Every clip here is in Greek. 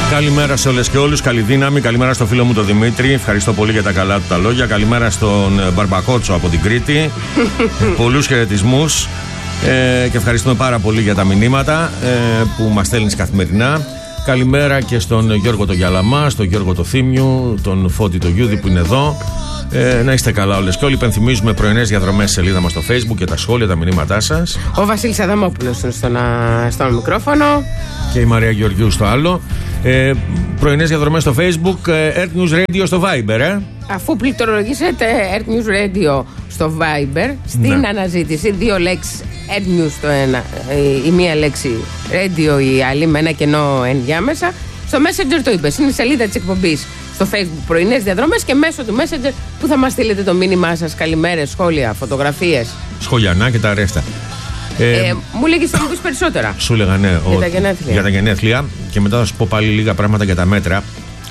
Καλημέρα σε όλες και όλους, καλή δύναμη. Καλημέρα στο φίλο μου τον Δημήτρη. Ευχαριστώ πολύ για τα καλά του τα λόγια. Καλημέρα στον Μπαρμπακότσο από την Κρήτη. Πολλούς χαιρετισμούς και ευχαριστούμε πάρα πολύ για τα μηνύματα που μας στέλνεις καθημερινά. Καλημέρα και στον Γιώργο τον Γιαλαμά, στον Γιώργο το Θήμιου, τον Φώτη το Γιούδη που είναι εδώ. Να είστε καλά όλες και όλοι. Υπενθυμίζουμε πρωινές διαδρομές στη σελίδα μας στο Facebook και τα σχόλια, τα μηνύματά σας. Ο Βασίλης Αδαμόπουλος είναι στο μικρόφωνο. Και η Μαρία Γεωργιού στο άλλο. Πρωινές διαδρομές στο Facebook, Earth News Radio στο Viber. Αφού πληκτρολογήσετε Earth News Radio στο Viber, στην αναζήτηση, δύο λέξεις Earth News το ένα, η μία λέξη Radio η άλλη με ένα κενό ενδιάμεσα. Στο Messenger το είπες, είναι η σελίδα της εκπομπής στο Facebook πρωινές διαδρομές και μέσω του Messenger που θα μας στείλετε το μήνυμά σας, καλημέρες, σχόλια, φωτογραφίες. Σχολιανά και τα ρέστα. Μου λέγεις θα μου πεις περισσότερα. Σου έλεγα ναι, για τα γενέθλια. Και μετά θα σου πω πάλι λίγα πράγματα για τα μέτρα.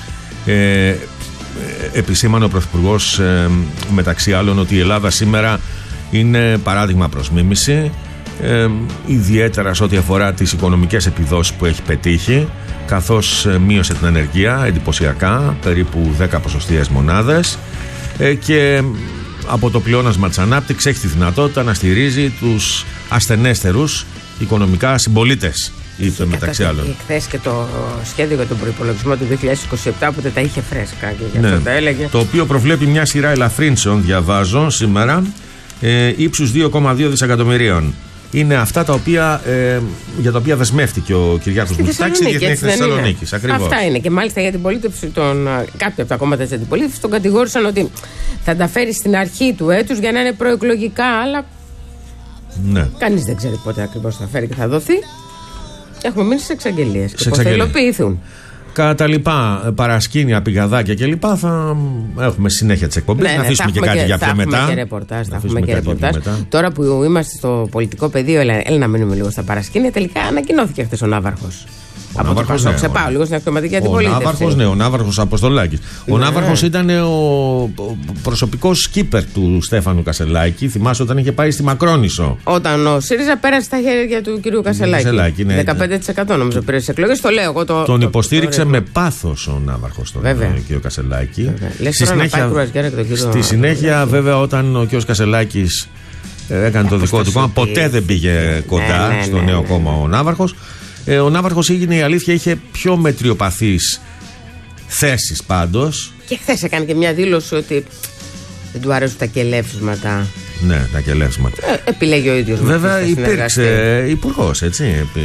Επισήμανε ο Πρωθυπουργός μεταξύ άλλων ότι η Ελλάδα σήμερα είναι παράδειγμα προς μίμηση, ιδιαίτερα σε ό,τι αφορά τις οικονομικές επιδόσεις που έχει πετύχει, καθώς μείωσε την ανεργία εντυπωσιακά, περίπου 10 ποσοστιαίες μονάδες, και από το πλεόνασμα της ανάπτυξης έχει τη δυνατότητα να στηρίζει τους ασθενέστερους οικονομικά συμπολίτες, είπε μεταξύ άλλων. Χθες και το σχέδιο για τον προϋπολογισμό του 2027 που δεν τα είχε φρέσκα και γι' αυτό τα έλεγε. Το οποίο προβλέπει μια σειρά ελαφρύνσεων, διαβάζω σήμερα, ύψους 2,2 δισεκατομμυρίων. Είναι αυτά τα οποία, για τα οποία δεσμεύτηκε ο Κυριάκος Μητσοτάκης στη Διεθνή Έκθεση Θεσσαλονίκης. Αυτά είναι. Και μάλιστα για την πολίτευση κάποια από τα κόμματα της αντιπολίτευσης τον κατηγόρησαν ότι θα τα φέρει στην αρχή του έτους για να είναι προεκλογικά, αλλά κανείς δεν ξέρει πότε ακριβώς θα φέρει και θα δοθεί. Έχουμε μείνει σε εξαγγελίες και πώς θα υλοποιηθούν. Κατά λοιπά, παρασκήνια, πηγαδάκια κλπ. Θα έχουμε συνέχεια τις εκπομπές. Να αφήσουμε και κάτι για αυτά μετά. Θα έχουμε και ρεπορτάζ. Τώρα που είμαστε στο πολιτικό πεδίο, έλα να μείνουμε λίγο στα παρασκήνια. Τελικά ανακοινώθηκε χθες ο Ναύαρχος. Από το Πασόκ. Ξεπάω λίγο στην αξιωματική αντιπολίτευση. Ο Ναύαρχος Αποστολάκης. Ο Ναύαρχος ήταν ο προσωπικός σκίπερ του Στέφανου Κασελάκη. Θυμάσαι όταν είχε πάει στη Μακρόνισσο. Όταν ο ΣΥΡΙΖΑ πέρασε στα χέρια του κυρίου Κασελάκη. 15% νομίζω πήρε στις εκλογές. Το λέω εγώ. Τον υποστήριξε με πάθος ο Ναύαρχος τον κύριο Κασελάκη. Στη συνέχεια, βέβαια, όταν ο κύριος Κασελάκης έκανε το δικό του κόμμα, ποτέ δεν πήγε κοντά στο νέο κόμμα ο Ναύαρχος. Ο Ναύαρχος έγινε, η αλήθεια, είχε πιο μετριοπαθείς θέσεις πάντως. Και χθες έκανε και μια δήλωση ότι δεν του αρέσουν τα κελεύσματα. Ναι, τα κελεύσματα. Επιλέγει ο ίδιος. Βέβαια υπήρξε υπουργός, έτσι, επί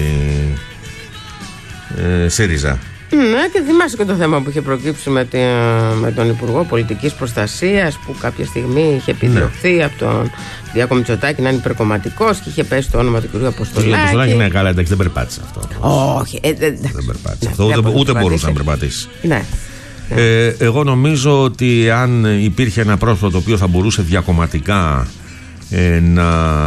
ΣΥΡΙΖΑ. Ναι, και θυμάσαι και το θέμα που είχε προκύψει με τον Υπουργό Πολιτικής Προστασίας, που κάποια στιγμή είχε επιδιωχθεί από τον Κυριάκο Μητσοτάκη να είναι υπερκομματικός και είχε πέσει το όνομα του κυρίου Αποστολάκη. Ναι, καλά, εντάξει, δεν περπάτησε αυτό. Όχι, δεν περπάτησε αυτό, ούτε μπορούσε να περπατήσει. Ναι. Εγώ νομίζω ότι αν υπήρχε ένα πρόσωπο το οποίο θα μπορούσε διακομματικά να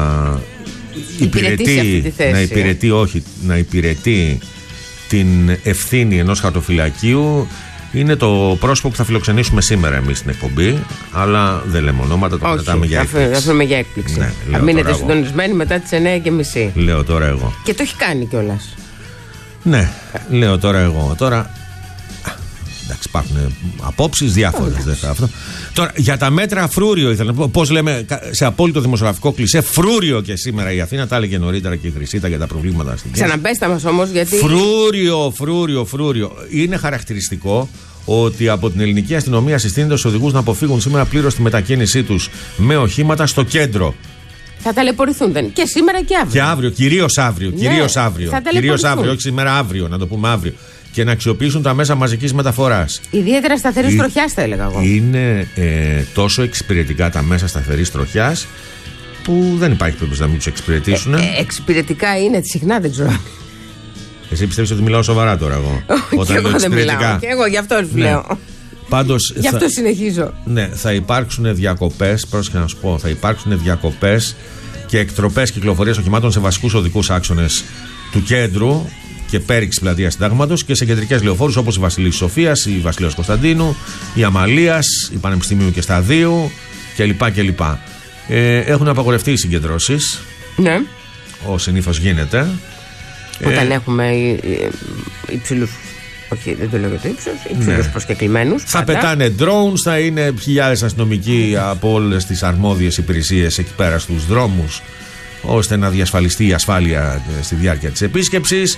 υπηρετεί την ευθύνη ενός χαρτοφυλακίου, είναι το πρόσωπο που θα φιλοξενήσουμε σήμερα εμείς στην εκπομπή. Αλλά δεν λέμε ονόματα, το κρατάμε για έκπληξη. Αφήνουμε για έκπληξη. Ναι, θα μείνετε συντονισμένοι μετά τις 9:30. Λέω τώρα εγώ. Και το έχει κάνει κιόλας. Ναι, λέω τώρα εγώ. Τώρα, εντάξει, υπάρχουν απόψεις διάφορες. Τώρα, για τα μέτρα, φρούριο ήθελα να πω. Πώς λέμε, σε απόλυτο δημοσιογραφικό κλισέ, φρούριο και σήμερα η Αθήνα. Τα έλεγε νωρίτερα και η Χρυσίτα για τα προβλήματα στην Κίνα. Ξαναπέστα μας όμως, γιατί. Φρούριο. Είναι χαρακτηριστικό ότι από την ελληνική αστυνομία συστήνεται στους οδηγούς να αποφύγουν σήμερα πλήρως τη μετακίνησή τους με οχήματα στο κέντρο. Θα ταλαιπωρηθούν και σήμερα και αύριο. Και αύριο, κυρίως αύριο. Κυρίως αύριο, όχι σήμερα, αύριο, να το πούμε αύριο. Και να αξιοποιήσουν τα μέσα μαζικής μεταφοράς. Ιδιαίτερα σταθερής τροχιάς, θα έλεγα εγώ. Είναι τόσο εξυπηρετικά τα μέσα σταθερής τροχιάς που δεν υπάρχει περίπτωση να μην τους εξυπηρετήσουν. Εξυπηρετικά είναι, συχνά δεν ξέρω. Εσύ πιστεύεις ότι μιλάω σοβαρά τώρα εγώ? Και εγώ δεν μιλάω. Και εγώ γι' αυτό σου λέω. Πάντως, γι' αυτό συνεχίζω. Ναι, θα υπάρξουν διακοπές. Πρόσεχε να σου πω, θα υπάρξουν διακοπές και εκτροπές κυκλοφορίας οχημάτων σε βασικούς οδικούς άξονες του κέντρου και πέριξ πλατείας Συντάγματος και σε κεντρικές λεωφόρους όπως η Βασιλής Σοφίας, η Βασιλέως Κωνσταντίνου, η Αμαλίας, η Πανεπιστημίου και Σταδίου κλπ. Έχουν απαγορευτεί οι συγκεντρώσεις. Ναι. Ως συνήθως γίνεται. Όταν έχουμε υψηλούς Όχι, δεν το λέω για το ύψος. Ύψους προσκεκλημένους. Θα πετάνε drones, θα είναι χιλιάδες αστυνομικοί από όλες τις αρμόδιες υπηρεσίες εκεί πέρα στους δρόμους, ώστε να διασφαλιστεί η ασφάλεια στη διάρκεια της επίσκεψης.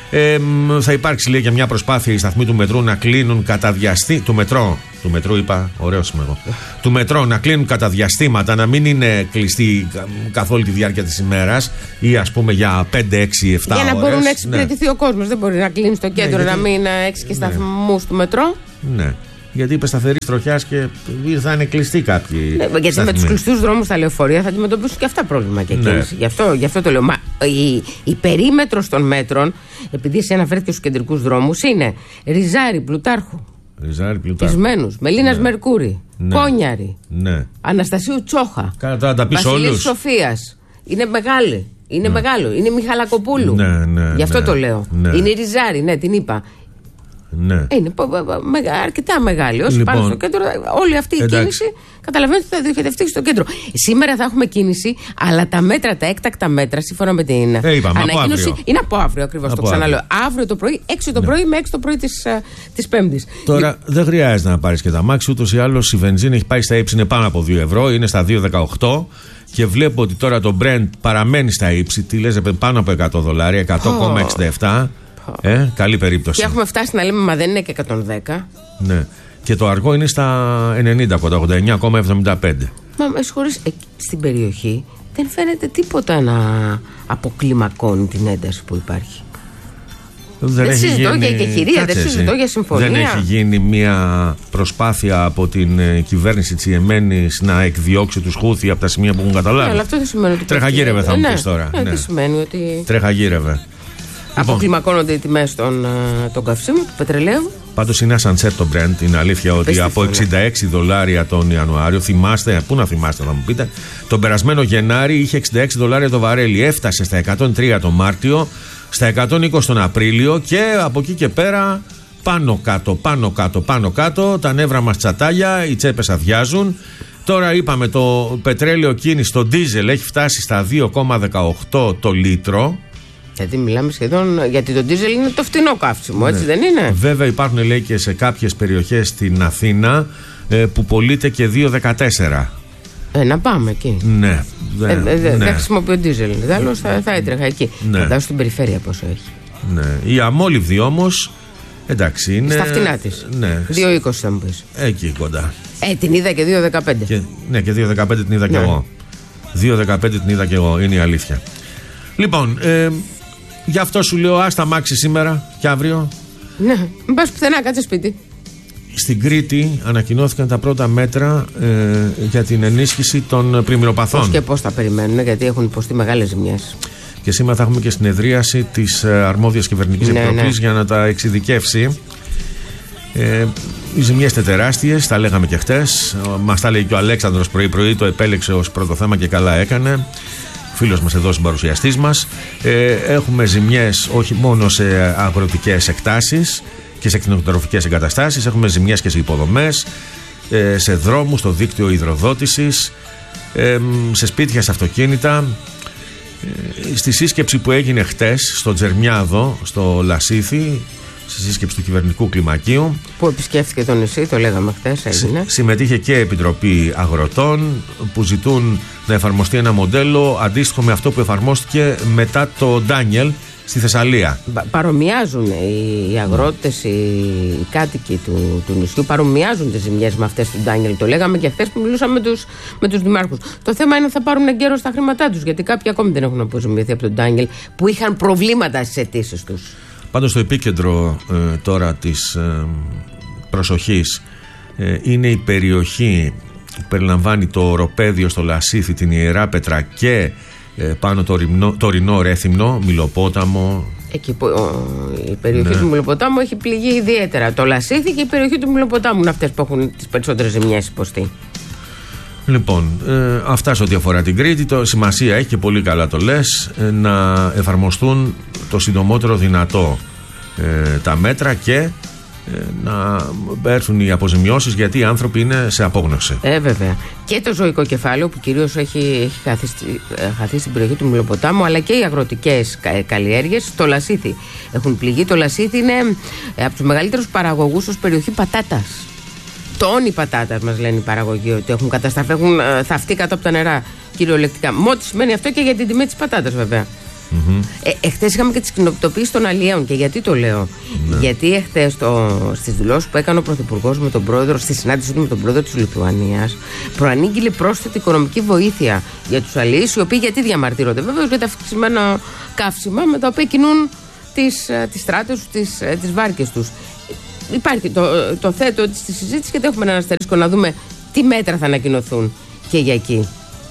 Θα υπάρξει, λέει, και μια προσπάθεια οι σταθμοί του μετρού να κλείνουν κατά διαστήματα. Του μετρού είπα, ωραίος είμαι εγώ. Του μετρό να κλείνουν κατά διαστήματα, να μην είναι κλειστοί καθ' όλη τη διάρκεια της ημέρας ή ας πούμε για 5, 6, 7 ώρες. Για να μπορούν να εξυπηρετηθεί ο κόσμος. Δεν μπορεί να κλείνει στο κέντρο, να μην έχει και σταθμούς του μετρό. Ναι. Γιατί είπε σταθερή τροχιά και θα είναι κλειστοί κάποιοι. Ναι, γιατί με τους κλειστούς δρόμους στα λεωφορεία θα αντιμετωπίσουν και αυτά πρόβλημα και κίνηση. Γι' αυτό το λέω. Μα η περίμετρος των μέτρων, επειδή εσύ αναφέρθηκε στους κεντρικούς δρόμους, είναι Ριζάρι, Πλουτάρχου. Πισμένους, Μελίνας Μερκούρη, Κόνιαρη, Αναστασίου Τσόχα, Βασιλής Σοφίας. Είναι μεγάλη. Είναι μεγάλο. Είναι Μιχαλακοπούλου. Γι' αυτό το λέω. Είναι η Ριζάρι, ναι, την είπα. Ναι. Είναι αρκετά μεγάλη. Όσοι πάνε στο κέντρο, όλη αυτή η κίνηση καταλαβαίνετε ότι θα διοχετευτεί στο κέντρο. Σήμερα θα έχουμε κίνηση, αλλά τα μέτρα, τα έκτακτα μέτρα, σύμφωνα με την ανακοίνωση, είναι από αύριο ακριβώς. Το ξαναλέω. Αύριο το πρωί, 6 το πρωί με 6 το πρωί της Πέμπτης. Τώρα δεν χρειάζεται να πάρεις και τα μάξι, ούτως ή άλλως η βενζίνη έχει πάει στα ύψη, είναι πάνω από 2 ευρώ, είναι στα 2,18. Και βλέπω ότι τώρα το Brent παραμένει στα ύψη. Τι λες, πάνω από $100, 100,67. Καλή περίπτωση. Και έχουμε φτάσει να λέμε, μα δεν είναι και 110. Ναι. Και το αργό είναι στα 90, 89,75. Μα με συγχωρείς, στην περιοχή δεν φαίνεται τίποτα να αποκλιμακώνει την ένταση που υπάρχει. Δεν συζητώ για εκεχηρία, δεν συζητώ για συμφωνία. Δεν έχει γίνει μια προσπάθεια από την κυβέρνηση της Ιεμένης να εκδιώξει τους Χούθι από τα σημεία που έχουν καταλάβει. Αλλά αυτό δεν σημαίνει ότι. Τρεχαγύρευε, θα μου πεις τώρα. Δεν σημαίνει ότι. Τρεχαγύρευε. Αποκλιμακώνονται οι τιμές των καυσίμων, του πετρελαίου. Πάντως είναι ασανσέρ το Brent. Είναι αλήθεια ότι από $66 τον Ιανουάριο, θυμάστε, πού να θυμάστε θα μου πείτε, τον περασμένο Γενάρη είχε $66 το βαρέλι. Έφτασε στα 103 τον Μάρτιο, στα 120 τον Απρίλιο και από εκεί και πέρα πάνω κάτω. Τα νεύρα μας τσατάλια, οι τσέπες αδειάζουν. Τώρα είπαμε το πετρέλαιο κίνηση, το ντίζελ έχει φτάσει στα 2,18 το λίτρο. Γιατί μιλάμε σχεδόν, γιατί το ντίζελ είναι το φτηνό καύσιμο, έτσι δεν είναι? Βέβαια υπάρχουν, λέει, και σε κάποιες περιοχές στην Αθήνα που πωλείται και 2,14. Να πάμε εκεί. Ναι. Δεν χρησιμοποιώ ντίζελ. Δάλλως θα έτρεχα εκεί. Φαντάζομαι στην περιφέρεια πόσο έχει. Ναι. Η αμόλυβδη όμως, εντάξει, είναι. Στα φτηνά της. Ναι. 2,20 θα μου πεις. Εκεί κοντά. Την είδα και 2,15. Ναι, και 2,15 την είδα και εγώ. 2,15 την είδα και εγώ, είναι η αλήθεια. Λοιπόν, γι' αυτό σου λέω, άστα μάξι σήμερα και αύριο. Ναι, μην πας πουθενά, κάτσε σπίτι. Στην Κρήτη ανακοινώθηκαν τα πρώτα μέτρα για την ενίσχυση των πλημμυροπαθών. Πώς και πώς θα περιμένουν, γιατί έχουν υποστεί μεγάλες ζημιές. Και σήμερα θα έχουμε και συνεδρίαση της αρμόδιας κυβερνητικής επιτροπής για να τα εξειδικεύσει. Οι ζημιές είναι τεράστιες, τα λέγαμε και χτες. Μας τα λέει και ο Αλέξανδρος πρωί-πρωί, το επέλεξε ως πρώτο θέμα και καλά έκανε. Φίλος μας εδώ, συμπαρουσιαστής μας. Έχουμε ζημιές όχι μόνο σε αγροτικές εκτάσεις και σε κτηνοτροφικές εγκαταστάσεις, έχουμε ζημιές και σε υποδομές, σε δρόμους, στο δίκτυο υδροδότησης, σε σπίτια, σε αυτοκίνητα. Στη σύσκεψη που έγινε χτες στο Τζερμιάδο, στο Λασίθι, στη σύσκεψη του κυβερνητικού κλιμακίου, που επισκέφθηκε το νησί, το λέγαμε χτες, έγινε. Συμμετείχε και Επιτροπή Αγροτών, που ζητούν να εφαρμοστεί ένα μοντέλο αντίστοιχο με αυτό που εφαρμόστηκε μετά το Ντάνιελ στη Θεσσαλία. Παρομοιάζουν οι αγρότες, οι κάτοικοι του νησιού, παρομοιάζουν τις ζημιές με αυτές του Ντάνιελ. Το λέγαμε και χθες που μιλούσαμε με τους δημάρχους. Το θέμα είναι ότι θα πάρουν εγκαίρως στα χρήματά τους, γιατί κάποιοι ακόμη δεν έχουν αποζημιωθεί από τον Ντάνιελ, που είχαν προβλήματα στις αιτήσεις τους. Πάντως το επίκεντρο τώρα της προσοχής είναι η περιοχή που περιλαμβάνει το οροπέδιο στο Λασίθι, την Ιερά Πέτρα και πάνω το ορεινό Ρέθυμνο, Μιλοπόταμο. Εκεί που η περιοχή του Μιλοποτάμου έχει πληγεί ιδιαίτερα. Το Λασίθι και η περιοχή του Μιλοποτάμου είναι αυτές που έχουν τις περισσότερες ζημιές υποστεί. Λοιπόν, αυτά σε ό,τι αφορά την Κρήτη. Σημασία έχει, και πολύ καλά το λες, να εφαρμοστούν το συντομότερο δυνατό τα μέτρα και να έρθουν οι αποζημιώσεις, γιατί οι άνθρωποι είναι σε απόγνωση. Βέβαια. Και το ζωικό κεφάλαιο που κυρίως έχει χαθεί στην περιοχή του Μυλοποτάμου, αλλά και οι αγροτικές καλλιέργειες. Το Λασίθι έχουν πληγεί. Το Λασίθι είναι από τους μεγαλύτερους παραγωγούς ως περιοχή πατάτας. Τόνοι πατάτας μας λένε οι παραγωγοί ότι έχουν καταστραφεί, έχουν θαυτεί κάτω από τα νερά κυριολεκτικά. Με ό,τι σημαίνει αυτό και για την τιμή της πατάτας, βέβαια. Εχθές είχαμε και τις κοινοποιήσεις των αλλιέων. Και γιατί το λέω? Γιατί εχθές στις δηλώσεις που έκανε ο Πρωθυπουργός με τον πρόεδρο, στη συνάντησή του με τον πρόεδρο της Λιθουανίας, προανήγγειλε πρόσθετη οικονομική βοήθεια για τους αλλιείς, οι οποίοι γιατί διαμαρτύρονται? Βεβαίως για τα αυξημένα καύσιμα με τα οποία κινούν τις στράτες τους, τις βάρκες τους. Υπάρχει το θέτω στη συζήτηση και δεν έχουμε έναν αστερίσκο να δούμε τι μέτρα θα ανακοινωθούν και για εκεί.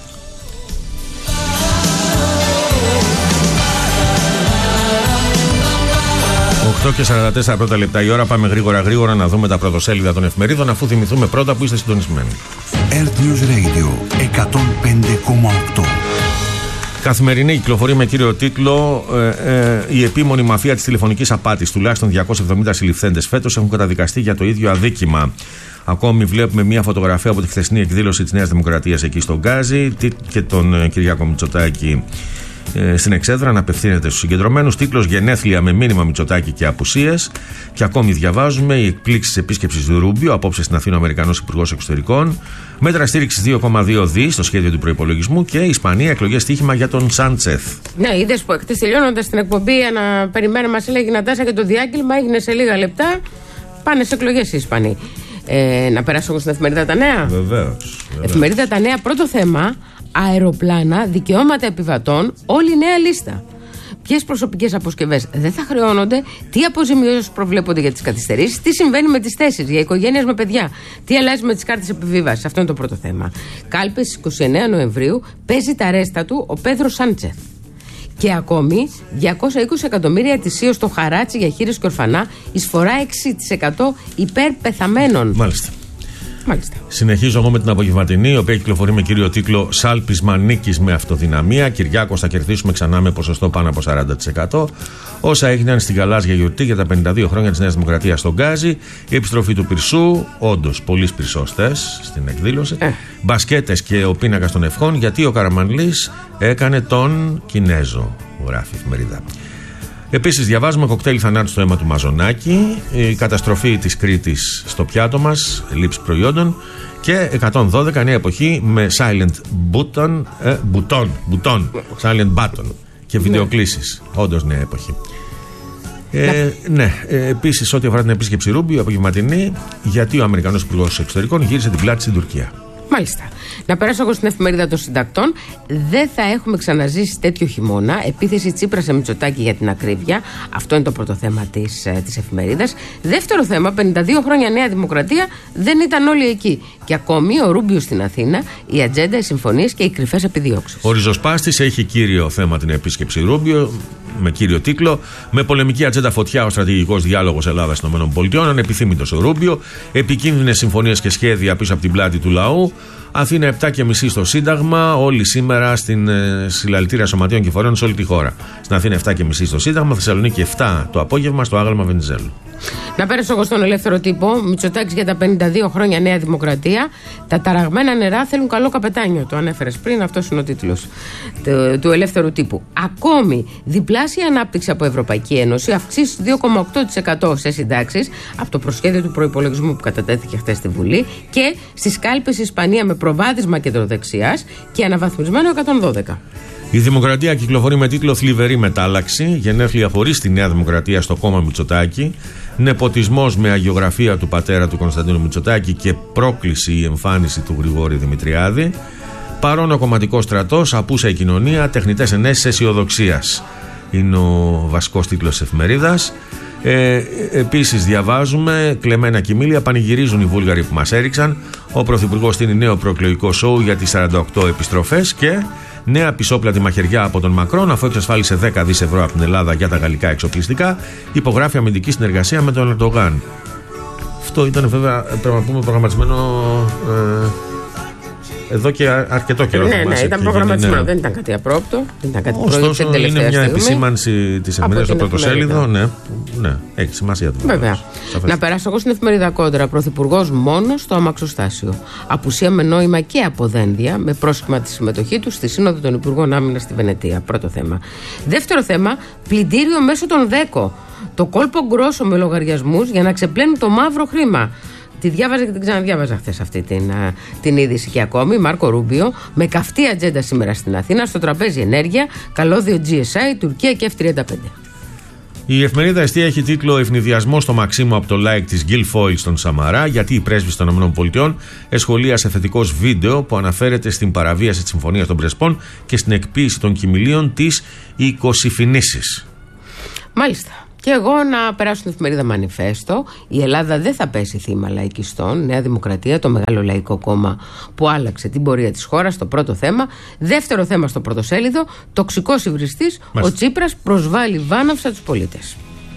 8:44 πρώτα λεπτά η ώρα. Πάμε γρήγορα να δούμε τα πρωτοσέλιδα των εφημερίδων, αφού θυμηθούμε πρώτα που είστε συντονισμένοι. Earth News Radio 105,8. Καθημερινή κυκλοφορεί με κύριο τίτλο «Η επίμονη μαφία της τηλεφωνικής απάτης». Τουλάχιστον 270 συλληφθέντες φέτος έχουν καταδικαστεί για το ίδιο αδίκημα. Ακόμη βλέπουμε μια φωτογραφία από τη χθεσινή εκδήλωση της Νέας Δημοκρατίας εκεί στον Γκάζι και τον Κυριάκο Μητσοτάκη στην Εξέδρα να απευθύνεται στους συγκεντρωμένους. Τίτλος «Γενέθλια με μήνυμα Μητσοτάκη και απουσίες». Και ακόμη διαβάζουμε οι εκπλήξεις επίσκεψης του Ρούμπιο απόψε στην Αθήνα ο Αμερικανός Υπουργός Εξωτερικών. Μέτρα στήριξης 2,2 δις στο σχέδιο του προϋπολογισμού. Και η Ισπανία εκλογές στοίχημα για τον Σάντσεθ. Ναι, είδες που χτες τελειώνοντας την εκπομπή, να περιμένουμε, μας έλεγε η Νατάσα, και το διάγγελμα έγινε σε λίγα λεπτά. Πάνε σε εκλογές οι Ισπανοί. Να περάσω στην εφημερίδα Τα Νέα. Βεβαίως. Εφημερίδα Τα Νέα, πρώτο θέμα. Αεροπλάνα, δικαιώματα επιβατών, όλη νέα λίστα. Ποιες προσωπικές αποσκευές δεν θα χρεώνονται, τι αποζημιώσεις προβλέπονται για τις καθυστερήσεις, τι συμβαίνει με τις θέσεις για οικογένειες με παιδιά, τι αλλάζει με τις κάρτες επιβίβασης. Αυτό είναι το πρώτο θέμα. Κάλπες 29 Νοεμβρίου, παίζει τα ρέστα του ο Πέδρο Σάντσεθ. Και ακόμη 220 εκατομμύρια ετησίως στο χαράτσι για χείρες και ορφανά, εισφορά 6% υπέρ πεθαμένων. Μάλιστα. Μάλιστα. Συνεχίζω εγώ με την απογευματινή, η οποία κυκλοφορεί με κύριο τίτλο «Σάλπισμα νίκης με αυτοδυναμία. Κυριάκος θα κερδίσουμε ξανά με ποσοστό πάνω από 40%». Όσα έγιναν στην γαλάζια γιορτή για τα 52 χρόνια της Νέας Δημοκρατίας στον Γκάζι, η επιστροφή του Πυρσού, όντως πολλοί πυρσώστες στην εκδήλωση, μπασκέτες και ο πίνακας των ευχών, γιατί ο Καραμανλής έκανε τον Κινέζο, γράφει η εφημερίδα. Επίσης διαβάζουμε κοκτέιλ θανάτου στο αίμα του Μαζονάκη, η καταστροφή της Κρήτης στο πιάτο μας, λήψη προϊόντων, και 112 νέα εποχή με silent silent button και βιντεοκλήσεις. Όντως νέα εποχή. Επίσης, ό,τι αφορά την επίσκεψη Ρούμπιο, απογευματινή, γιατί ο Αμερικανός Υπουργός Εξωτερικών γύρισε την πλάτη στην Τουρκία. Μάλιστα. Να περάσω εγώ στην εφημερίδα των συντακτών. Δεν θα έχουμε ξαναζήσει τέτοιο χειμώνα. Επίθεση Τσίπρα σε Μητσοτάκη για την ακρίβεια. Αυτό είναι το πρώτο θέμα της εφημερίδας. Δεύτερο θέμα, 52 χρόνια Νέα Δημοκρατία, δεν ήταν όλοι εκεί. Και ακόμη ο Ρούμπιο στην Αθήνα, η ατζέντα, οι συμφωνίες και οι κρυφές επιδιώξεις. Ο ριζοσπάστης έχει κύριο θέμα την επίσκεψη Ρούμπιο, με κύριο τίτλο «Με πολεμική ατζέντα φωτιά ο στρατηγικός διάλογος Ελλάδα-ΗΠΑ, ανεπιθύμητος ο Ρούμπιο, επικίνδυνες συμφωνίες και σχέδια πίσω από την πλάτη του λαού». Αθήνα 7:30 στο Σύνταγμα, όλοι σήμερα στην συλλαλητήρια σωματείων και φορέων σε όλη τη χώρα. Στην Αθήνα 7:30 στο Σύνταγμα, Θεσσαλονίκη 7 το απόγευμα στο άγαλμα Βενιζέλου. Να πέρασω εγώ στον ελεύθερο τύπο. Μητσοτάκης για τα 52 χρόνια Νέα Δημοκρατία. Τα ταραγμένα νερά θέλουν καλό καπετάνιο. Το ανέφερες πριν, αυτός είναι ο τίτλος του ελεύθερου τύπου. Ακόμη, διπλάσια ανάπτυξη από Ευρωπαϊκή Ένωση, αυξήσεις 2,8% σε συντάξεις από το προσχέδιο του προϋπολογισμού που κατατέθηκε χθες στη Βουλή, και στις κάλπες Ισπανία με προβάδισμα κεντροδεξιάς και αναβαθμισμένο 112. Η Δημοκρατία κυκλοφορεί με τίτλο «Θλιβερή μετάλλαξη. Γενέθλια χωρίς τη Νέα Δημοκρατία στο κόμμα Μητσοτάκη. Νεποτισμός με αγιογραφία του πατέρα του Κωνσταντίνου Μητσοτάκη και πρόκληση η εμφάνιση του Γρηγόρη Δημητριάδη. Παρόν ο κομματικός στρατός, απούσα η κοινωνία, τεχνητές ενέσεις αισιοδοξίας». Είναι ο βασικός τίτλος της εφημερίδας. Επίσης διαβάζουμε «Κλεμμένα κοιμήλια πανηγυρίζουν οι Βούλγαροι που μας έριξαν». Ο Πρωθυπουργός στείνει νέο προεκλογικό σοου για τις 48 επιστροφές και νέα πισόπλατη μαχαιριά από τον Μακρόν, αφού εξασφάλισε 10 δις ευρώ από την Ελλάδα για τα γαλλικά εξοπλιστικά, υπογράφει αμυντική συνεργασία με τον Ερντογάν. Αυτό ήταν βέβαια, πρέπει να πούμε, προγραμματισμένο εδώ και αρκετό καιρό. Ναι, ήταν προγραμματισμένο. Δεν ήταν κάτι απρόπτο. Ωστόσο, είναι μια επισήμανση της εφημερίδας στο πρωτοσέλιδο. Ναι, έχει σημασία. Βέβαια. Να περάσω εγώ στην εφημερίδα Κόντρα. Πρωθυπουργός μόνος στο αμαξοστάσιο. Απουσία με νόημα και αποδένδια, με πρόσχημα τη συμμετοχή του στη Σύνοδο των Υπουργών Άμυνας στη Βενετία. Πρώτο θέμα. Δεύτερο θέμα, πλυντήριο μέσω των ΔΕΚΟ. Το κόλπο γκρόσο με λογαριασμούς για να ξεπλένουν το μαύρο χρήμα. Τη διάβαζα και την ξαναδιάβαζα χθες αυτή την είδηση. Και ακόμη, Μάρκο Ρούμπιο, με καυτή ατζέντα σήμερα στην Αθήνα, στο τραπέζι ενέργεια, καλώδιο GSI, Τουρκία και F-35. Η εφημερίδα Εστία έχει τίτλο «Ευνηδιασμό στο Μαξίμου από το like της Guilfoyle στον Σαμαρά, γιατί η πρέσβης των ΗΠΑ εσχολίασε θετικός βίντεο που αναφέρεται στην παραβίαση της Συμφωνίας των Πρεσπών και στην εκποίηση των κοιμηλίων της Οικοσυφινήσης». Μάλιστα. Και εγώ να περάσω στην εφημερίδα Μανιφέστο. Η Ελλάδα δεν θα πέσει θύμα λαϊκιστών. Νέα Δημοκρατία, το μεγάλο λαϊκό κόμμα που άλλαξε την πορεία της χώρας, το πρώτο θέμα. Δεύτερο θέμα στο πρωτοσέλιδο, τοξικός υβριστής. Ο Τσίπρας προσβάλλει βάναυσα τους πολίτες.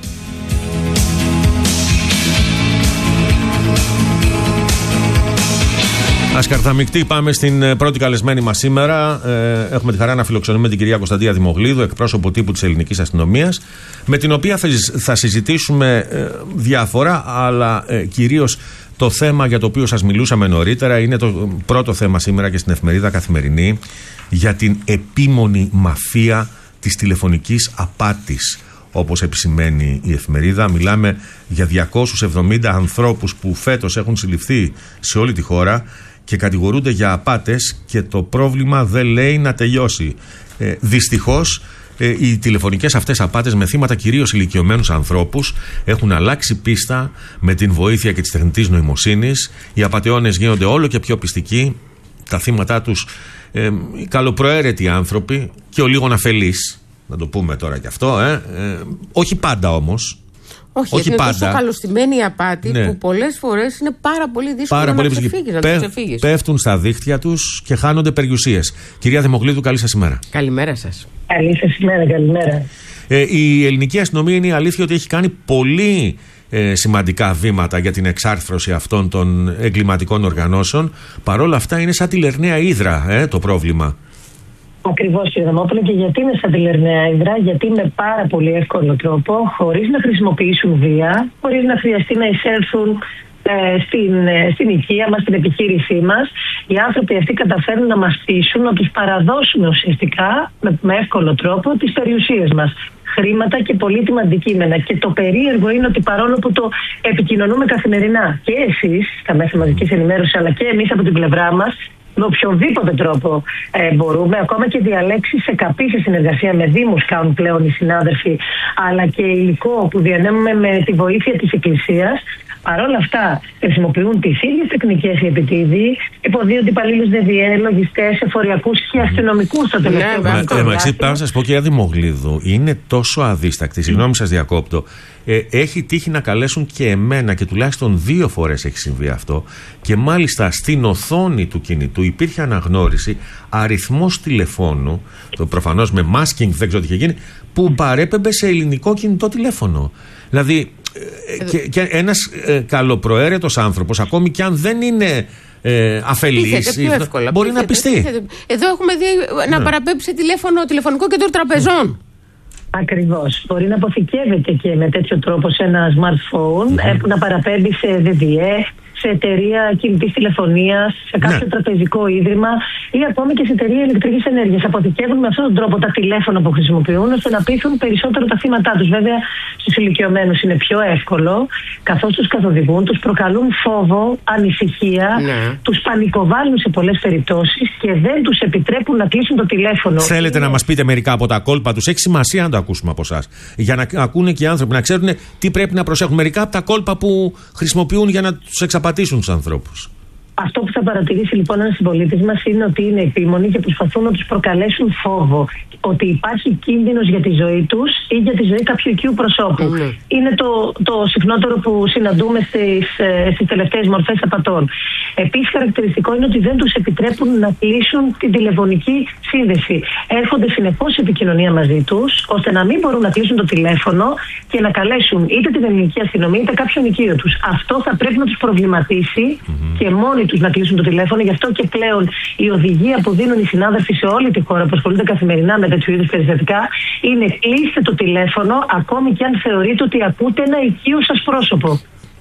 Ασκαρδαμικτή, πάμε στην πρώτη καλεσμένη μας σήμερα. Έχουμε τη χαρά να φιλοξενούμε την κυρία Κωνσταντία Δημογλίδου, εκπρόσωπο τύπου της Ελληνικής Αστυνομίας, με την οποία θα συζητήσουμε διάφορα, αλλά κυρίως το θέμα για το οποίο σας μιλούσαμε νωρίτερα είναι το πρώτο θέμα σήμερα και στην εφημερίδα Καθημερινή, για την επίμονη μαφία της τηλεφωνικής απάτης. Όπως επισημαίνει η εφημερίδα, μιλάμε για 270 ανθρώπους που φέτος έχουν συλληφθεί σε όλη τη χώρα και κατηγορούνται για απάτες, και το πρόβλημα δεν λέει να τελειώσει. Δυστυχώς οι τηλεφωνικές αυτές απάτες με θύματα κυρίως ηλικιωμένους ανθρώπους έχουν αλλάξει πίστα με την βοήθεια και της τεχνητής νοημοσύνης. Οι απατεώνες γίνονται όλο και πιο πιστικοί, τα θύματά τους οι καλοπροαίρετοι άνθρωποι και ο λίγων αφελείς. Να το πούμε τώρα και αυτό, όχι πάντα όμως. Όχι είναι πάντα. Τόσο καλωστημένη η απάτη, ναι, που πολλές φορές είναι πάρα πολύ δύσκολο να ξεφύγεις. Πέφτουν στα δίχτυα τους και χάνονται περιουσίες. Κυρία Δημογλίδου, καλή σας ημέρα. Καλημέρα σας. Καλή σας ημέρα, καλημέρα. Η ελληνική αστυνομία, είναι η αλήθεια ότι έχει κάνει πολύ σημαντικά βήματα για την εξάρθρωση αυτών των εγκληματικών οργανώσεων. Παρ' όλα αυτά είναι σαν τη Λερναία Ύδρα το πρόβλημα. Ακριβώς, κύριε Δαμόπουλε, και γιατί είναι σαν τη Λερναία Ύδρα? Γιατί με πάρα πολύ εύκολο τρόπο, χωρίς να χρησιμοποιήσουν βία, χωρίς να χρειαστεί να εισέλθουν στην οικία μας, στην επιχείρησή μας, οι άνθρωποι αυτοί καταφέρνουν να μας πείσουν, να τους παραδώσουμε ουσιαστικά με εύκολο τρόπο τις περιουσίες μας. Χρήματα και πολύτιμα αντικείμενα. Και το περίεργο είναι ότι παρόλο που το επικοινωνούμε καθημερινά και εσείς στα μέσα μαζικής ενημέρωσης, αλλά και εμείς από την πλευρά μας, με οποιονδήποτε τρόπο μπορούμε, ακόμα και διαλέξεις σε καπή, σε συνεργασία με δήμους κάνουν πλέον οι συνάδελφοι, αλλά και υλικό που διανέμουμε με τη βοήθεια της Εκκλησίας. Παρ' όλα αυτά, χρησιμοποιούν τις ίδιες τεχνικές οι επιτίδιοι, υποδίονται υπαλλήλους ΔΔΕ, λογιστές, εφοριακούς και αστυνομικούς στο τελευταίο χρονικό διάστημα. Πρέπει να σας πω, κυρία Δημογλίδου, είναι τόσο αδίστακτη, συγγνώμη σας διακόπτω. Έχει τύχει να καλέσουν και εμένα, και τουλάχιστον 2 φορές έχει συμβεί αυτό, και μάλιστα στην οθόνη του κινητού υπήρχε αναγνώριση, αριθμός τηλεφώνου, προφανώς με masking, δεν ξέρω τι είχε γίνει, που παρέπεμπε σε ελληνικό κινητό τηλέφωνο. Δηλαδή, και ένας καλοπροαίρετος άνθρωπος, ακόμη και αν δεν είναι αφελής, μπορεί να πιστεί. Εδώ έχουμε δει να παραπέμψει σε τηλεφωνικό κέντρο τραπεζών. Ακριβώς. Μπορεί να αποθηκεύεται και με τέτοιο τρόπο σε ένα smartphone, που να παραπέμπει σε ΔΔΕ, σε εταιρεία κινητής τηλεφωνίας, σε κάποιο τραπεζικό ίδρυμα ή ακόμη και σε εταιρεία ηλεκτρικής ενέργειας. Αποθηκεύουν με αυτόν τον τρόπο τα τηλέφωνα που χρησιμοποιούν, ώστε να πείθουν περισσότερο τα θύματά τους. Βέβαια, στους ηλικιωμένους είναι πιο εύκολο, καθώς τους καθοδηγούν, τους προκαλούν φόβο, ανησυχία, τους πανικοβάλλουν σε πολλές περιπτώσεις και δεν τους επιτρέπουν να κλείσουν το τηλέφωνο. Θέλετε να μας πείτε μερικά από τα κόλπα τους? Έχει σημασία να το ακούσουμε από εσάς, για να ακούνε και οι άνθρωποι, να ξέρουν τι πρέπει να προσέχουν. Μερικά από τα κόλπα που χρησιμοποιούν για να τους εξαπατήσουν τους ανθρώπους. Αυτό που θα παρατηρήσει λοιπόν ένας συμπολίτης μας είναι ότι είναι επίμονοι και προσπαθούν να τους προκαλέσουν φόβο. Ότι υπάρχει κίνδυνος για τη ζωή τους ή για τη ζωή κάποιου οικείου προσώπου. Είναι το συχνότερο που συναντούμε στις τελευταίες μορφές απατών. Επίσης, χαρακτηριστικό είναι ότι δεν τους επιτρέπουν να κλείσουν την τηλεφωνική σύνδεση. Έρχονται συνεχώς σε επικοινωνία μαζί τους, ώστε να μην μπορούν να κλείσουν το τηλέφωνο και να καλέσουν είτε την ελληνική αστυνομία είτε κάποιον οικείο τους. Αυτό θα πρέπει να τους προβληματίσει και μόνοι μόνοι τους να κλείσουν το τηλέφωνο. Γι' αυτό και πλέον η οδηγία που δίνουν οι συνάδελφοι σε όλη τη χώρα που ασχολούνται καθημερινά με τέτοιου είδους περιστατικά είναι κλείστε το τηλέφωνο ακόμη και αν θεωρείτε ότι ακούτε ένα οικείο σας πρόσωπο.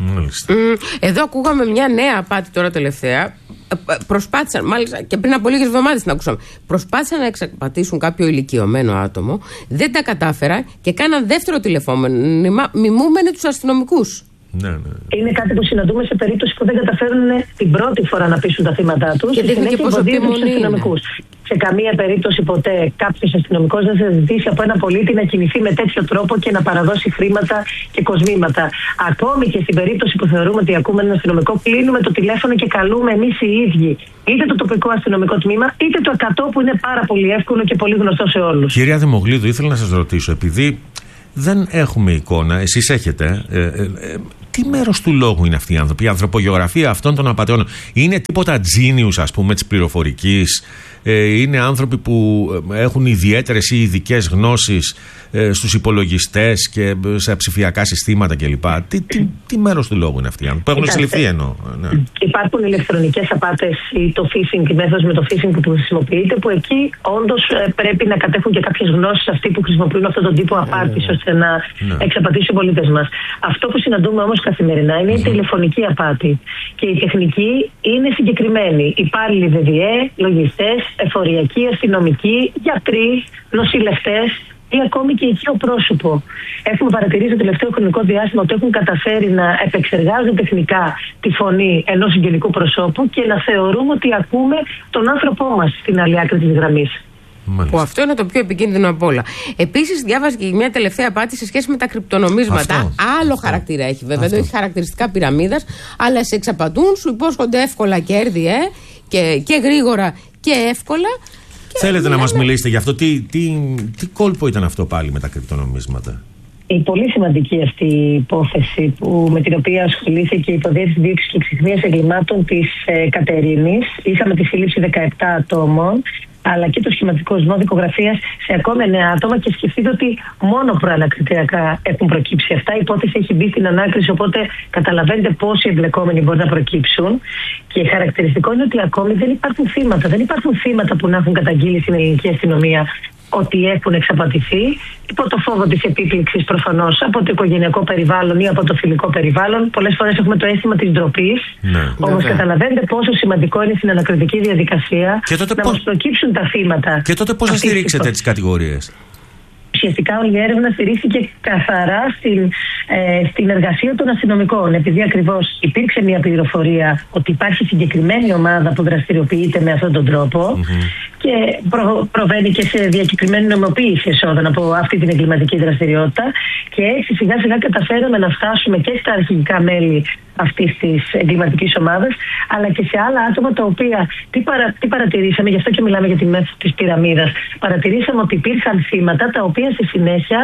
Εδώ ακούγαμε μια νέα απάτη τώρα τελευταία. Προσπάθησαν, μάλιστα και πριν από λίγες εβδομάδες την ακούσαμε. Προσπάθησαν να εξαπατήσουν κάποιο ηλικιωμένο άτομο, δεν τα κατάφερα και κάναν δεύτερο τηλεφώνημα μιμούμενοι τους αστυνομικούς. Ναι. Είναι κάτι που συναντούμε σε περίπτωση που δεν καταφέρουν την πρώτη φορά να πείσουν τα θύματα τους και συνέχεια εμποδίζουν τους αστυνομικούς. Σε καμία περίπτωση ποτέ κάποιος αστυνομικός δεν θα ζητήσει από ένα πολίτη να κινηθεί με τέτοιο τρόπο και να παραδώσει χρήματα και κοσμήματα. Ακόμη και στην περίπτωση που θεωρούμε ότι ακούμε έναν αστυνομικό, κλείνουμε το τηλέφωνο και καλούμε εμείς οι ίδιοι. Είτε το τοπικό αστυνομικό τμήμα, είτε το 100 που είναι πάρα πολύ εύκολο και πολύ γνωστό σε όλους. Κυρία Δημογλίδου, ήθελα να σας ρωτήσω, επειδή δεν έχουμε εικόνα, εσείς έχετε. Τι μέρος του λόγου είναι αυτοί οι άνθρωποι, η ανθρωπογεωγραφία αυτών των απαταιών? Είναι τίποτα genius, ας πούμε, της πληροφορικής? Είναι άνθρωποι που έχουν ιδιαίτερες ή ειδικές γνώσεις στους υπολογιστές και σε ψηφιακά συστήματα κλπ. Τι μέρος του λόγου είναι αυτοί οι άνθρωποι που έχουν συλληφθεί εννοώ? Ναι. Υπάρχουν ηλεκτρονικές απάτες ή το phishing, η μέθοδος με το phishing που χρησιμοποιείται, που εκεί όντως πρέπει να κατέχουν και κάποιες γνώσεις αυτοί που χρησιμοποιούν αυτόν τον τύπο απάτης ώστε να εξαπατήσουν οι πολίτες μας. Αυτό που συναντούμε όμως καθημερινά είναι η τηλεφωνική απάτη. Και η τεχνική είναι συγκεκριμένη. Υπάλληλοι ΔΔΕ, λογιστές, εφοριακοί, αστυνομικοί, γιατροί, νοσηλευτές ή ακόμη και οικείο πρόσωπο. Έχουμε παρατηρήσει το τελευταίο χρονικό διάστημα ότι έχουν καταφέρει να επεξεργάζουν τεχνικά τη φωνή ενός συγγενικού προσώπου και να θεωρούμε ότι ακούμε τον άνθρωπό μας στην άλλη άκρη της γραμμής. Που αυτό είναι το πιο επικίνδυνο από όλα. Επίσης, διάβαζα και μια τελευταία απάτη σε σχέση με τα κρυπτονομίσματα. Άλλο χαρακτήρα έχει, βέβαια. Δεν έχει χαρακτηριστικά πυραμίδας, αλλά σε εξαπατούν, σου υπόσχονται εύκολα κέρδη και γρήγορα και εύκολα. Θέλετε να μας μιλήσετε γι' αυτό? Τι κόλπο ήταν αυτό πάλι με τα κρυπτονομίσματα? Η πολύ σημαντική αυτή η υπόθεση με την οποία ασχολήθηκε η Υποδιεύθυνση Δίωξης και Εξυχνίας Εγκλημάτων της Κατερίνης. Είχαμε τη σύλληψη 17 ατόμων, αλλά και το σχηματικό σμό δικογραφίας σε ακόμη 9 άτομα, και σκεφτείτε ότι μόνο προανακριτήριακά έχουν προκύψει αυτά. Η υπόθεση έχει μπει στην ανάκριση, οπότε καταλαβαίνετε πόσοι εμπλεκόμενοι μπορεί να προκύψουν. Και χαρακτηριστικό είναι ότι ακόμη δεν υπάρχουν θύματα. Δεν υπάρχουν θύματα που να έχουν καταγγείλει στην ελληνική αστυνομία ότι έχουν εξαπατηθεί, υπό το φόβο της επίπληξης προφανώς από το οικογενειακό περιβάλλον ή από το φιλικό περιβάλλον. Πολλές φορές έχουμε το αίσθημα της ντροπής. Όμως καταλαβαίνετε πόσο σημαντικό είναι στην ανακριτική διαδικασία να μας προκύψουν τα θύματα. Και τότε πώς θα στηρίξετε τις κατηγορίες? Ουσιαστικά όλη η έρευνα στηρίχθηκε καθαρά στην εργασία των αστυνομικών. Επειδή ακριβώς υπήρξε μια πληροφορία ότι υπάρχει συγκεκριμένη ομάδα που δραστηριοποιείται με αυτόν τον τρόπο και προβαίνει και σε διακεκριμένη νομιμοποίηση εσόδων από αυτή την εγκληματική δραστηριότητα. Και έτσι σιγά σιγά καταφέραμε να φτάσουμε και στα αρχικά μέλη αυτής της εγκληματικής ομάδας, αλλά και σε άλλα άτομα τα οποία τι παρατηρήσαμε, γι' αυτό και μιλάμε για τη μέθοδο της πυραμίδας. Παρατηρήσαμε ότι υπήρχαν θύματα τα οποία στη συνέχεια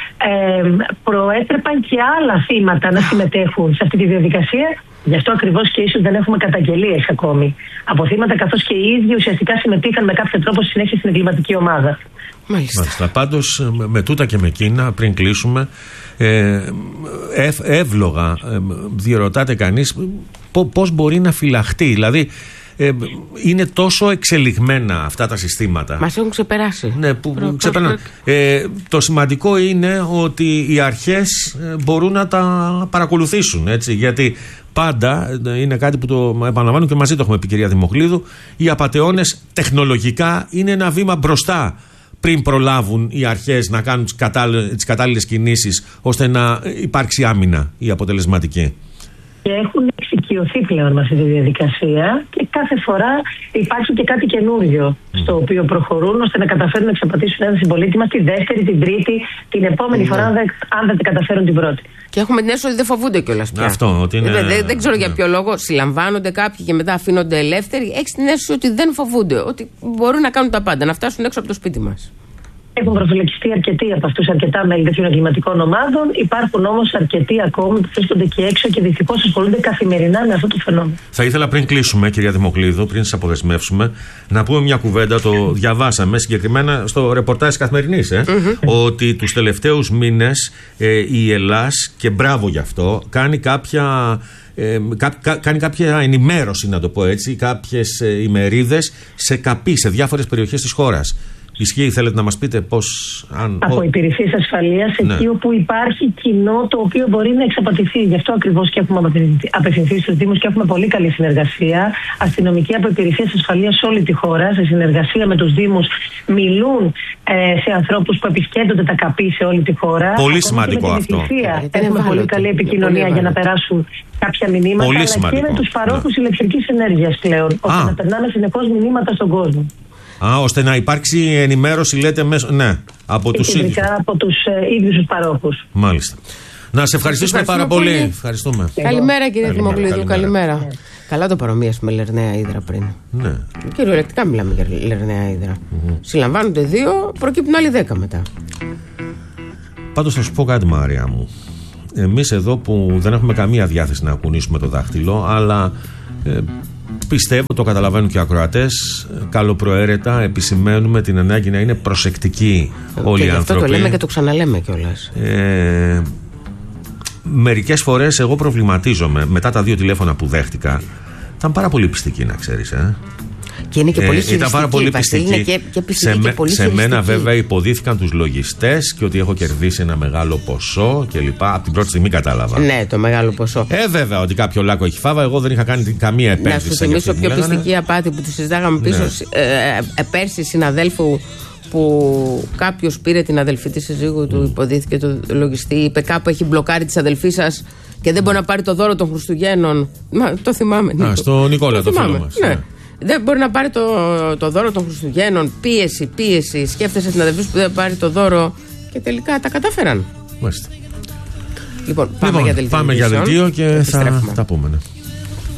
προέτρεπαν και άλλα θύματα να συμμετέχουν σε αυτή τη διαδικασία. Γι' αυτό ακριβώς και ίσως δεν έχουμε καταγγελίες ακόμη από θύματα, καθώς και οι ίδιοι ουσιαστικά συμμετείχαν με κάποιο τρόπο στη συνέχεια στην εγκληματική ομάδα. Μάλιστα. Πάντως με τούτα και με εκείνα, πριν κλείσουμε, εύλογα διερωτάται κανείς πώς μπορεί να φυλαχτεί. Δηλαδή είναι τόσο εξελιγμένα αυτά τα συστήματα. Μας έχουν ξεπεράσει. Ναι, που ξεπερνάνε. Το σημαντικό είναι ότι οι αρχές μπορούν να τα παρακολουθήσουν, έτσι, γιατί πάντα είναι κάτι που το επαναλαμβάνω και μαζί το έχουμε πει, κυρία Δημογλίδου, οι απατεώνες τεχνολογικά είναι ένα βήμα μπροστά πριν προλάβουν οι αρχές να κάνουν τις κατάλληλες κινήσεις ώστε να υπάρξει άμυνα η αποτελεσματική. Και έχουν εξοικειωθεί πλέον με αυτή τη διαδικασία και κάθε φορά υπάρχει και κάτι καινούριο στο οποίο προχωρούν ώστε να καταφέρουν να εξαπατήσουν έναν συμπολίτη μας τη δεύτερη, την τρίτη, την επόμενη φορά, αν δεν καταφέρουν την πρώτη. Και έχουμε την αίσθηση ότι δεν φοβούνται κιόλας πια. Αυτό, ότι είναι... δεν ξέρω για ποιο λόγο συλλαμβάνονται κάποιοι και μετά αφήνονται ελεύθεροι. Έχεις την αίσθηση ότι δεν φοβούνται, ότι μπορούν να κάνουν τα πάντα, να φτάσουν έξω από το σπίτι μας. Έχουν προφυλακιστεί αρκετοί από αυτούς, αρκετά μέλη τέτοιων εγκληματικών ομάδων. Υπάρχουν όμως αρκετοί ακόμη που βρίσκονται εκεί έξω και δυστυχώς ασχολούνται καθημερινά με αυτό το φαινόμενο. Θα ήθελα πριν κλείσουμε, κυρία Δημοκλείδου, πριν σας αποδεσμεύσουμε, να πούμε μια κουβέντα. Το διαβάσαμε συγκεκριμένα στο ρεπορτάζ της Καθημερινής, ότι τους τελευταίους μήνες η Ελλάς, και μπράβο γι' αυτό, κάνει κάποια ενημέρωση, να το πω έτσι, κάποιες ημερίδες σε ΚΑΠΗ, σε διάφορες περιοχές της χώρας. Ισχύει, θέλετε να μας πείτε πώς... Από υπηρεσίες ασφαλείας, εκεί όπου υπάρχει κοινό το οποίο μπορεί να εξαπατηθεί. Γι' αυτό ακριβώς και έχουμε απευθυνθεί στους Δήμους και έχουμε πολύ καλή συνεργασία. Αστυνομικοί από υπηρεσίες ασφαλείας σε όλη τη χώρα, σε συνεργασία με τους Δήμους, μιλούν σε ανθρώπους που επισκέπτονται τα ΚΑΠΗ σε όλη τη χώρα. Πολύ σημαντικό αυτό. Έχουμε πολύ καλή επικοινωνία για να περάσουν κάποια μηνύματα, πολύ αλλά σημαντικό. και με τους παρόχους ηλεκτρικής ενέργειας πλέον, ώστε να περνάμε συνεχώς μηνύματα στον κόσμο. Ώστε να υπάρξει ενημέρωση, λέτε, μέσω. Ναι, από τους ίδιους. Από τους ίδιους τους παρόχους. Μάλιστα. Να σε ευχαριστήσουμε πάρα πολύ. Ευχαριστούμε. Καλημέρα, κύριε Δημοκλείδου. Καλημέρα. Καλά το παρομοίασαμε με Λερναία Ύδρα πριν. Ναι. Κυριολεκτικά μιλάμε για Λερναία Ύδρα. Συλλαμβάνονται 2, προκύπτουν άλλοι 10 μετά. Πάντως θα σου πω κάτι, Μαρία μου. Εμείς εδώ που δεν έχουμε καμία διάθεση να κουνήσουμε το δάχτυλο, αλλά πιστεύω, το καταλαβαίνουν και οι ακροατές, καλοπροαίρετα επισημαίνουμε την ανάγκη να είναι προσεκτικοί όλοι οι άνθρωποι. Αυτό το λέμε και το ξαναλέμε κιόλας. Μερικές φορές εγώ προβληματίζομαι μετά τα 2 τηλέφωνα που δέχτηκα. Ήταν πάρα πολύ πιστική, να ξέρεις. Και είναι και πολύ πιστική. Ήταν πάρα πολύ πιστική. Είναι και πιστική και πολύ σε μένα βέβαια υποδίθηκαν τους λογιστές και ότι έχω κερδίσει ένα μεγάλο ποσό κλπ. Από την πρώτη στιγμή κατάλαβα. Ναι, το μεγάλο ποσό. Βέβαια ότι κάποιο λάκκο έχει φάβα. Εγώ δεν είχα κάνει καμία επένδυση. Να σου θυμίσω πιο πιστική απάτη που τη συζητάγαμε πίσω πέρσι συναδέλφου, που κάποιος πήρε την αδελφή της συζύγου του, υποδίθηκε το λογιστή, είπε κάπου έχει μπλοκάρει της αδελφής σας και δεν μπορεί να πάρει το δώρο των Χριστουγέννων. Το θυμάμαι. Στο Νικόλα το φίλο μας. Ναι. Δεν μπορεί να πάρει το δώρο των Χριστουγέννων. Πίεση. Σκέφτεσαι την αδελφή που δεν πάρει το δώρο. Και τελικά τα κατάφεραν. Μάλιστα. Λοιπόν, πάμε για δελτίο και θα τα πούμε. Ναι.